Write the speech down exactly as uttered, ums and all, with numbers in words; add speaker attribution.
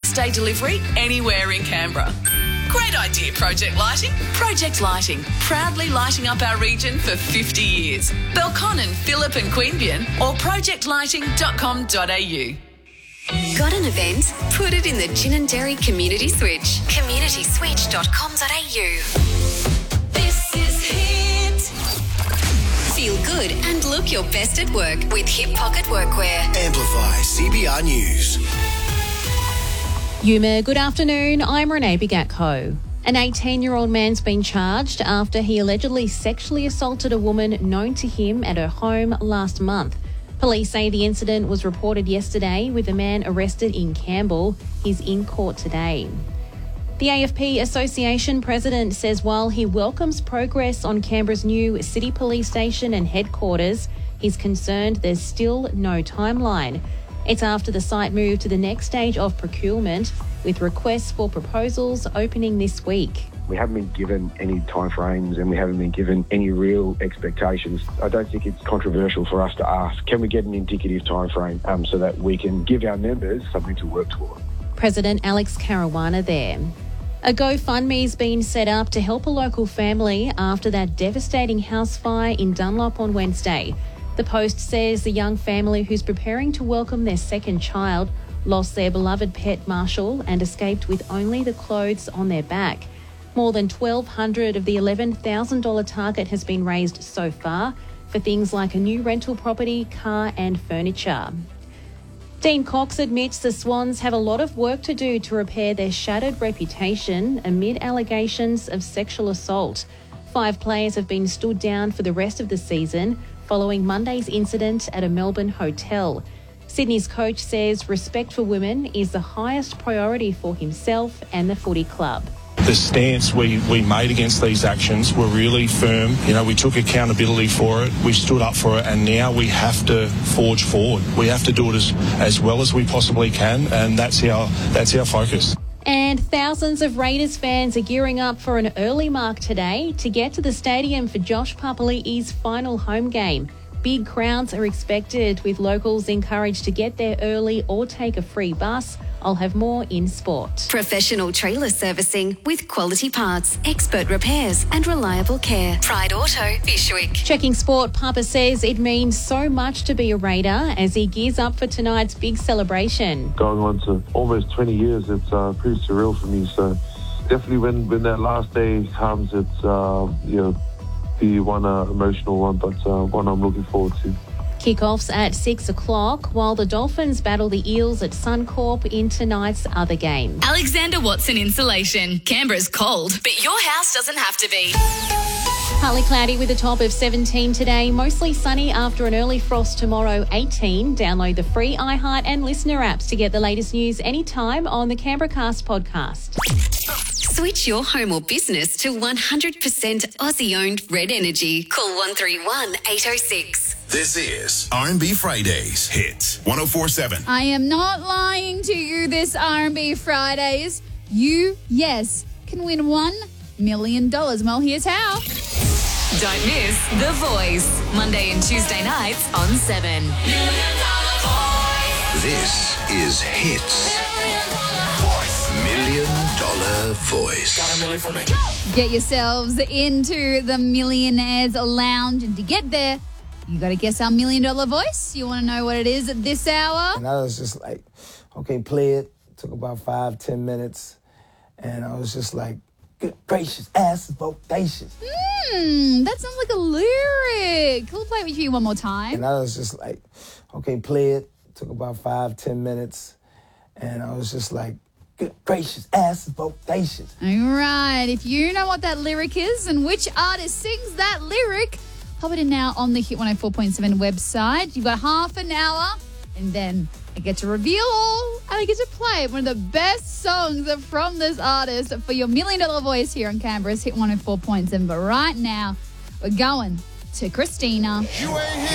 Speaker 1: next-day delivery anywhere in Canberra. Great idea, Project Lighting. Project Lighting, proudly lighting up our region for fifty years. Belconnen, Phillip and Queanbeyan or project lighting dot com dot a u.
Speaker 2: Got an event? Put it in the Ginninderry Community Switch. community switch dot com dot a u. This is Hit. Feel good and look your best at work with Hip Pocket Workwear.
Speaker 3: Amplify C B R News.
Speaker 4: Yuma, good afternoon. I'm Renee Bigatko. An eighteen-year-old man's been charged after he allegedly sexually assaulted a woman known to him at her home last month. Police say the incident was reported yesterday with the man arrested in Campbell. He's in court today. The A F P Association president says while he welcomes progress on Canberra's new city police station and headquarters, he's concerned there's still no timeline. It's after the site moved to the next stage of procurement, with requests for proposals opening this week.
Speaker 5: We haven't been given any timeframes and we haven't been given any real expectations. I don't think it's controversial for us to ask, can we get an indicative timeframe um, so that we can give our members something to work toward?
Speaker 4: President Alex Caruana there. A GoFundMe's been set up to help a local family after that devastating house fire in Dunlop on Wednesday. The Post says the young family who's preparing to welcome their second child lost their beloved pet Marshall and escaped with only the clothes on their back. More than twelve hundred of the eleven thousand dollars target has been raised so far for things like a new rental property, car and furniture. Dean Cox admits the Swans have a lot of work to do to repair their shattered reputation amid allegations of sexual assault. Five players have been stood down for the rest of the season following Monday's incident at a Melbourne hotel. Sydney's coach says respect for women is the highest priority for himself and the footy club.
Speaker 6: The stance we, we made against these actions were really firm. You know, we took accountability for it, we stood up for it, and now we have to forge forward. We have to do it as, as well as we possibly can, and that's our, that's our focus.
Speaker 4: And thousands of Raiders fans are gearing up for an early mark today to get to the stadium for Josh Papali'i's final home game. Big crowds are expected, with locals encouraged to get there early or take a free bus. I'll have more in sport.
Speaker 2: Professional trailer servicing with quality parts, expert repairs and reliable care. Pride Auto, Fishwick.
Speaker 4: Checking sport, Papa says it means so much to be a Raider as he gears up for tonight's big celebration.
Speaker 7: Going on to almost twenty years, it's uh, pretty surreal for me. So definitely when, when that last day comes, it's, uh, you know, the one uh, emotional one, but uh, one I'm looking forward to.
Speaker 4: Kickoffs at six o'clock, while the Dolphins battle the Eels at Suncorp in tonight's other game.
Speaker 8: Alexander Watson Insulation. Canberra's cold, but your house doesn't have to be.
Speaker 4: Partly cloudy with a top of seventeen today. Mostly sunny after an early frost tomorrow, eighteen. Download the free iHeart and Listener apps to get the latest news anytime on the Canberra Cast podcast.
Speaker 2: Switch your home or business to one hundred percent Aussie-owned Red Energy. Call one three one, eight oh six.
Speaker 3: This is R and B Fridays. Hit one oh four point seven.
Speaker 9: I am not lying to you this R and B Fridays. You, yes, can win one million dollars. Well, here's how.
Speaker 8: Don't miss The Voice. Monday and Tuesday nights on seven.
Speaker 3: This is Hits. Million Dollar Voice.
Speaker 9: Get yourselves into the Millionaires Lounge, and to get there, you got to guess our million dollar voice. You want to know what it is at this hour?
Speaker 10: And I was just like, okay, play it. Took about five, ten minutes. And I was just like, good gracious, ass is bodacious.
Speaker 9: Hmm, that sounds like a lyric. We'll play it with you one more time.
Speaker 10: And I was just like, okay, play it. Took about five, ten minutes. And I was just like, good gracious, ass is bodacious.
Speaker 9: All right, if you know what that lyric is and which artist sings that lyric, pop it in now on the Hit one oh four point seven website. You've got half an hour, and then I get to reveal all, and I get to play one of the best songs from this artist for your million dollar voice here on Canberra's Hit one oh four point seven. But right now, we're going to Christina.